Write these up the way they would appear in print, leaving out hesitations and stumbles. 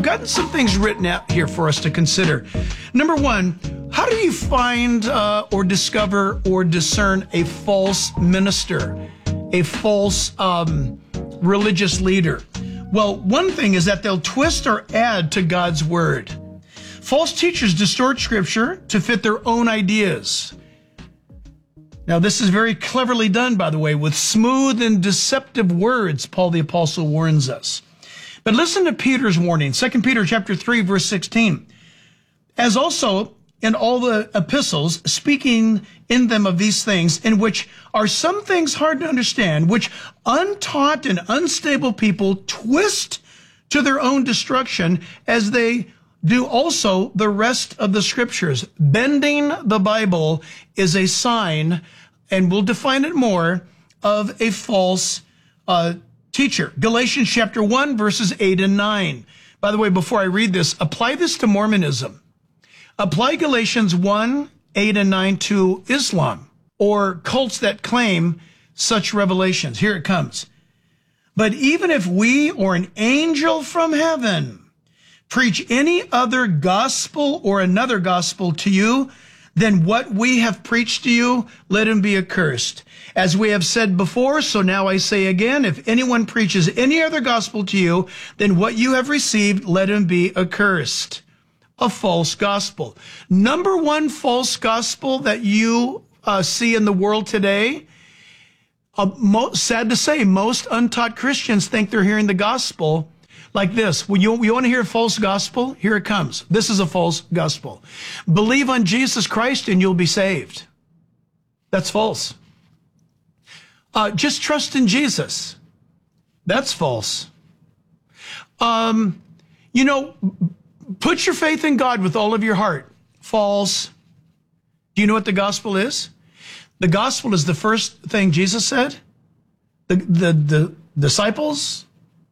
gotten some things written out here for us to consider. Number one, how do you find or discover or discern a false minister, a false religious leader? Well, one thing is that they'll twist or add to God's word. False teachers distort scripture to fit their own ideas. Now, this is very cleverly done, by the way, with smooth and deceptive words, Paul the Apostle warns us. But listen to Peter's warning, 2 Peter chapter 3, verse 16. As also in all the epistles, speaking in them of these things, in which are some things hard to understand, which untaught and unstable people twist to their own destruction, as they do also the rest of the scriptures. Bending the Bible is a sign, and we'll define it more, of a false teacher. Galatians chapter 1, verses 8 and 9. By the way, before I read this, apply this to Mormonism. Apply Galatians 1, 8 and 9 to Islam, or cults that claim such revelations. Here it comes. But even if we or an angel from heaven preach any other gospel or another gospel to you than what we have preached to you, let him be accursed. As we have said before, so now I say again, if anyone preaches any other gospel to you than what you have received, let him be accursed. A false gospel. Number one false gospel that you see in the world today, sad to say, most untaught Christians think they're hearing the gospel like this. When you want to hear a false gospel, here it comes. This is a false gospel. Believe on Jesus Christ and you'll be saved. That's false. Just trust in Jesus. That's false. Put your faith in God with all of your heart. False. Do you know what the gospel is? The gospel is the first thing Jesus said. The disciples,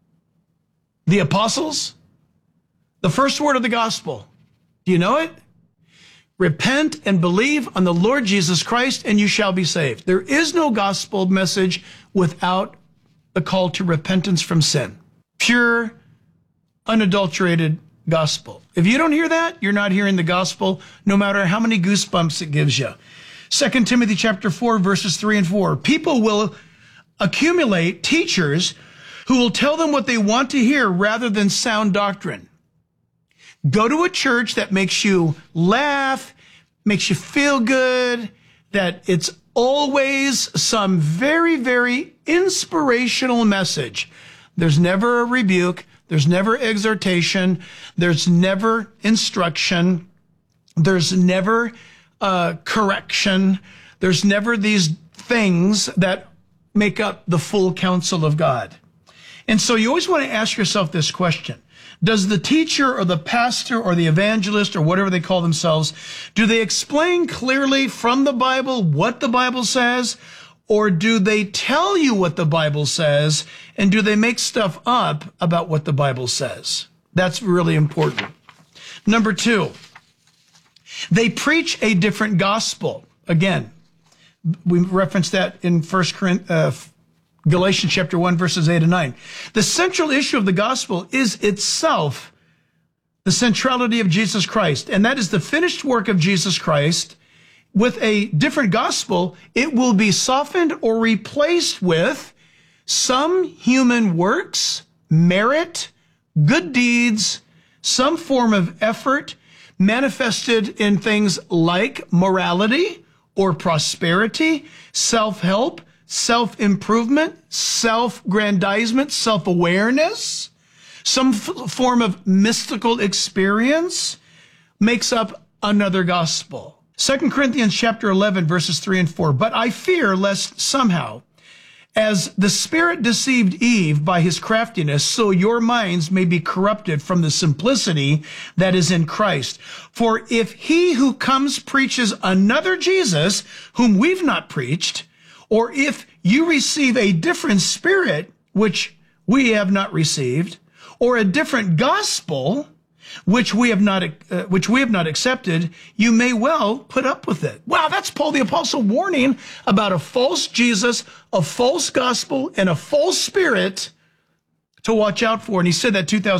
the apostles, the first word of the gospel. Do you know it? Repent and believe on the Lord Jesus Christ and you shall be saved. There is no gospel message without the call to repentance from sin. Pure, unadulterated gospel. If you don't hear that, you're not hearing the gospel, no matter how many goosebumps it gives you. 2 Timothy chapter 4, verses 3 and 4. People will accumulate teachers who will tell them what they want to hear rather than sound doctrine. Go to a church that makes you laugh, makes you feel good, that it's always some very, very inspirational message. There's never a rebuke. There's never exhortation. There's never instruction. There's never correction. There's never these things that make up the full counsel of God. And so you always want to ask yourself this question. Does the teacher or the pastor or the evangelist or whatever they call themselves, do they explain clearly from the Bible what the Bible says? Or do they tell you what the Bible says? And do they make stuff up about what the Bible says? That's really important. Number two, they preach a different gospel. Again, we referenced that in Galatians chapter 1, verses 8 and 9. The central issue of the gospel is itself the centrality of Jesus Christ, and that is the finished work of Jesus Christ. With a different gospel, it will be softened or replaced with some human works, merit, good deeds, some form of effort manifested in things like morality or prosperity, self-help, self-improvement, self-grandizement, self-awareness, some form of mystical experience makes up another gospel. 2 Corinthians chapter 11, verses 3 and 4. But I fear lest somehow, as the Spirit deceived Eve by his craftiness, so your minds may be corrupted from the simplicity that is in Christ. For if he who comes preaches another Jesus, whom we've not preached, or if you receive a different spirit, which we have not received, or a different gospel, which we have not accepted, you may well put up with it. Wow, that's Paul the Apostle warning about a false Jesus, a false gospel, and a false spirit to watch out for. And he said that 2,000